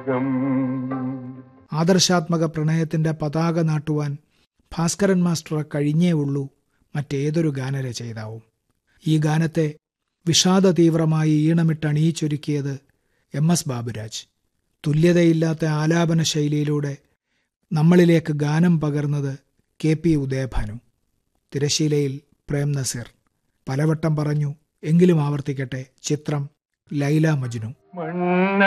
രാഗം. ആദർശാത്മക പ്രണയത്തിന്റെ പതാക നാട്ടുവാൻ ഭാസ്കരൻ മാസ്റ്റർ കഴിഞ്ഞേ ഉള്ളൂ മറ്റേതൊരു ഗാനരചയിതാവും. ഈ ഗാനത്തെ വിഷാദ തീവ്രമായി ഈണമിട്ടണിയിച്ചൊരുക്കിയത് MS ബാബുരാജ്. തുല്യതയില്ലാത്ത ആലാപന ശൈലിയിലൂടെ നമ്മളിലേക്ക് ഗാനം പകർന്നത് KP ഉദയഭാനു. തിരശീലയിൽ പ്രേം നസീർ. പലവട്ടം പറഞ്ഞു, എങ്കിലും ആവർത്തിക്കട്ടെ. ചിത്രം ലൈല മജ്നു.